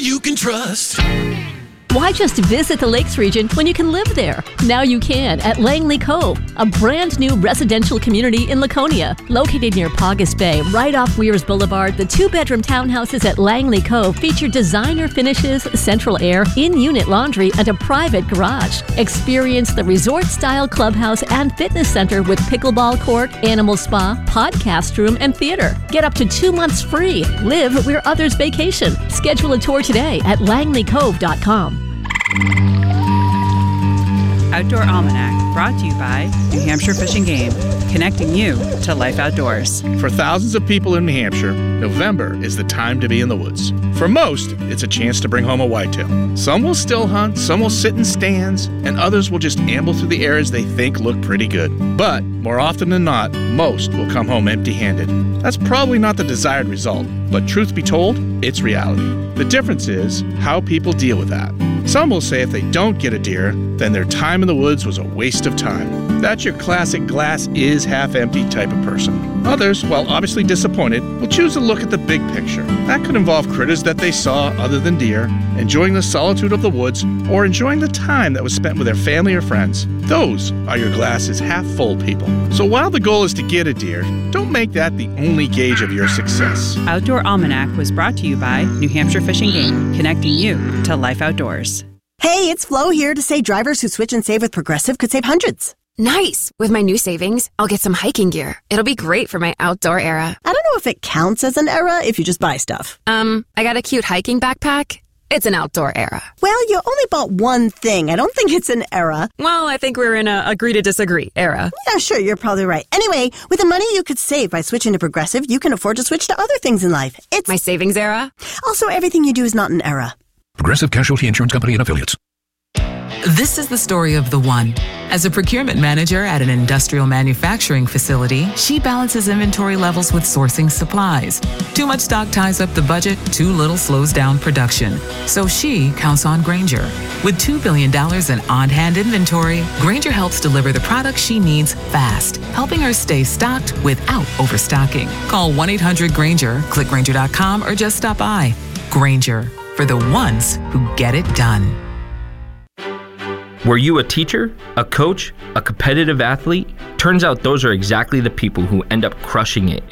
you can trust. Why just visit the Lakes region when you can live there? Now you can at Langley Cove, a brand new residential community in Laconia. Located near Paugus Bay, right off Weirs Boulevard, the 2-bedroom townhouses at Langley Cove feature designer finishes, central air, in-unit laundry, and a private garage. Experience the resort-style clubhouse and fitness center with pickleball court, animal spa, podcast room, and theater. Get up to 2 months free. Live where others vacation. Schedule a tour today at langleycove.com. Outdoor Almanac, brought to you by New Hampshire Fish and Game, connecting you to life outdoors. For thousands of people in New Hampshire, November is the time to be in the woods. For most, it's a chance to bring home a whitetail. Some will still hunt, some will sit in stands, and others will just amble through the areas they think look pretty good. But more often than not, most will come home empty-handed. That's probably not the desired result, but truth be told, it's reality. The difference is how people deal with that. Some will say if they don't get a deer, then their time in the woods was a waste of time. That's your classic glass is half empty type of person. Others, while obviously disappointed, will choose to look at the big picture. That could involve critters that they saw other than deer, enjoying the solitude of the woods, or enjoying the time that was spent with their family or friends. Those are your glass is half full people. So while the goal is to get a deer, don't make that the only gauge of your success. Outdoor Almanac was brought to you by New Hampshire Fish and Game, connecting you to life outdoors. Hey, it's Flo here to say drivers who switch and save with Progressive could save hundreds. Nice! With my new savings, I'll get some hiking gear. It'll be great for my outdoor era. I don't know if it counts as an era if you just buy stuff. I got a cute hiking backpack. It's an outdoor era. Well, you only bought one thing. I don't think it's an era. Well, I think we're in a agree to disagree era. Yeah, sure, you're probably right. Anyway, with the money you could save by switching to Progressive, you can afford to switch to other things in life. It's my savings era. Also, everything you do is not an era. Progressive Casualty Insurance Company and Affiliates. This is the story of the one. As a procurement manager at an industrial manufacturing facility, she balances inventory levels with sourcing supplies. Too much stock ties up the budget, too little slows down production. So she counts on Grainger. With $2 billion in on-hand inventory, Grainger helps deliver the products she needs fast, helping her stay stocked without overstocking. Call 1-800-GRAINGER, click Grainger.com, or just stop by. Grainger, for the ones who get it done. Were you a teacher, a coach, a competitive athlete? Turns out those are exactly the people who end up crushing it